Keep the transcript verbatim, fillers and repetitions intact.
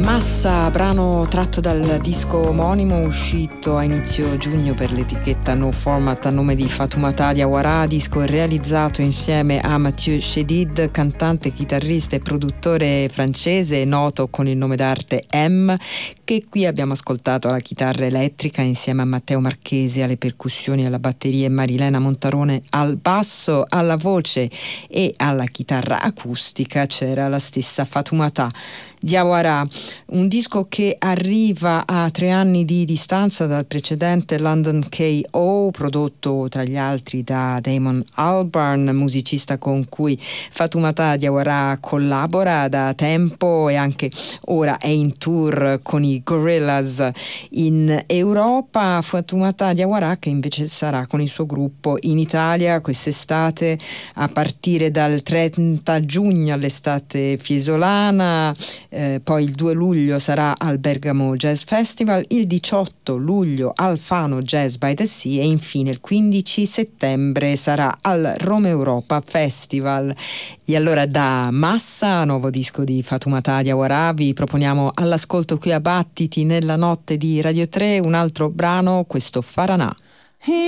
Massa, brano tratto dal disco omonimo uscito a inizio giugno per l'etichetta No Format a nome di Fatoumata Diawara, disco realizzato insieme a Mathieu Chédid, cantante, chitarrista e produttore francese noto con il nome d'arte M, che qui abbiamo ascoltato alla chitarra elettrica insieme a Matteo Marchesi alle percussioni, alla batteria e Marilena Montarone al basso, alla voce e alla chitarra acustica c'era la stessa Fatoumata Diawara. Un disco che arriva a tre anni di distanza dal precedente London K O, prodotto tra gli altri da Damon Albarn, musicista con cui Fatoumata Diawara collabora da tempo e anche ora è in tour con i Gorillaz in Europa. Fatoumata Diawara che invece sarà con il suo gruppo in Italia quest'estate a partire dal trenta giugno all'estate fiesolana. Eh, poi il due luglio sarà al Bergamo Jazz Festival, il diciotto luglio al Fano Jazz by the Sea e infine il quindici settembre sarà al Rome Europa Festival. E allora da Massa, nuovo disco di Fatoumata Diawara, vi proponiamo all'ascolto qui a Battiti nella notte di Radio tre un altro brano, questo Faranà.